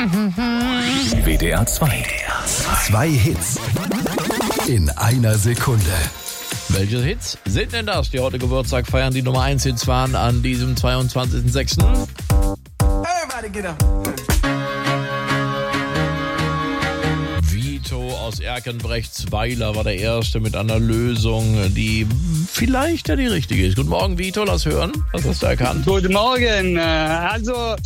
WDR 2. Zwei Hits in einer Sekunde. Welche Hits sind denn das, die heute Geburtstag feiern, die Nummer 1 Hits waren an diesem 22.06.? Everybody get up. Vito aus Erkenbrechtsweiler war der Erste mit einer Lösung, die vielleicht ja die richtige ist. Guten Morgen, Vito, lass hören. Was hast du erkannt? Guten Morgen. Also